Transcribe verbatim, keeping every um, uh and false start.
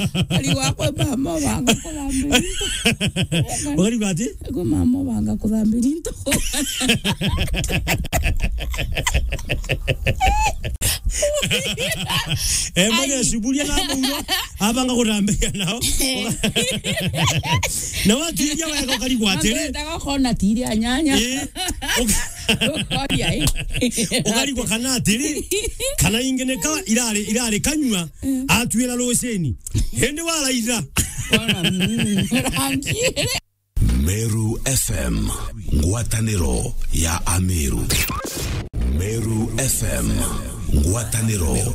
aliwa kwa mama wanga kuthambira Wakari bati? Kwa mama wanga kuthambira into Eh mwana shubulia na mungo abanga kurambia nao na watu ya wako kali kwatere ndaka kona tiri anyanya eh ukali kwa kanatiri kana ingene ka irare irare kanywa atwira loseni hende wala iza Meru F M ngwataniro ya Ameru. Meru F M ngwataniro